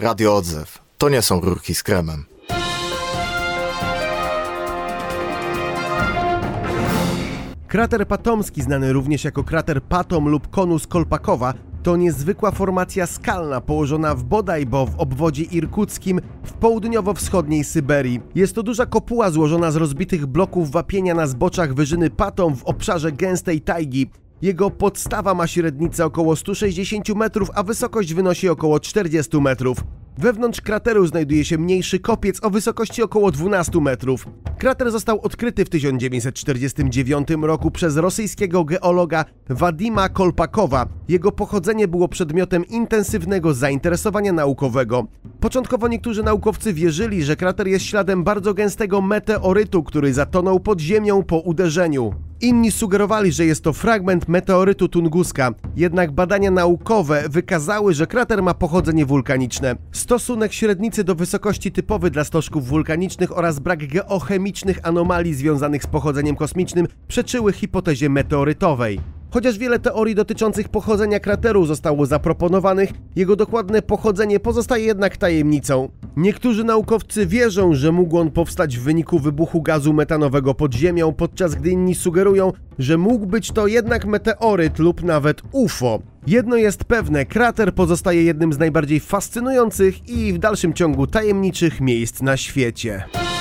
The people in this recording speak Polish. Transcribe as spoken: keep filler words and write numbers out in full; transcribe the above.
Radio Odzew. To nie są rurki z kremem. Krater Patomski, znany również jako krater Patom lub konus Kolpakowa, to niezwykła formacja skalna położona w Bodajbo w obwodzie irkuckim w południowo-wschodniej Syberii. Jest to duża kopuła złożona z rozbitych bloków wapienia na zboczach wyżyny Patom w obszarze gęstej tajgi. Jego podstawa ma średnicę około stu sześćdziesięciu metrów, a wysokość wynosi około czterdziestu metrów. Wewnątrz krateru znajduje się mniejszy kopiec o wysokości około dwunastu metrów. Krater został odkryty w tysiąc dziewięćset czterdziestym dziewiątym roku przez rosyjskiego geologa Wadima Kolpakowa. Jego pochodzenie było przedmiotem intensywnego zainteresowania naukowego. Początkowo niektórzy naukowcy wierzyli, że krater jest śladem bardzo gęstego meteorytu, który zatonął pod ziemią po uderzeniu. Inni sugerowali, że jest to fragment meteorytu Tunguska, jednak badania naukowe wykazały, że krater ma pochodzenie wulkaniczne. Stosunek średnicy do wysokości typowy dla stożków wulkanicznych oraz brak geochemicznych anomalii związanych z pochodzeniem kosmicznym przeczyły hipotezie meteorytowej. Chociaż wiele teorii dotyczących pochodzenia krateru zostało zaproponowanych, jego dokładne pochodzenie pozostaje jednak tajemnicą. Niektórzy naukowcy wierzą, że mógł on powstać w wyniku wybuchu gazu metanowego pod ziemią, podczas gdy inni sugerują, że mógł być to jednak meteoryt lub nawet U F O. Jedno jest pewne, krater pozostaje jednym z najbardziej fascynujących i w dalszym ciągu tajemniczych miejsc na świecie.